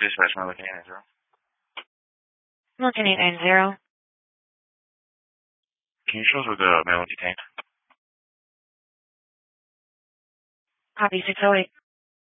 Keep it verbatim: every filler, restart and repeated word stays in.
Dispatch Millican eight nine zero. Millican eight nine zero. Can you show us where the male detained? Copy six oh eight.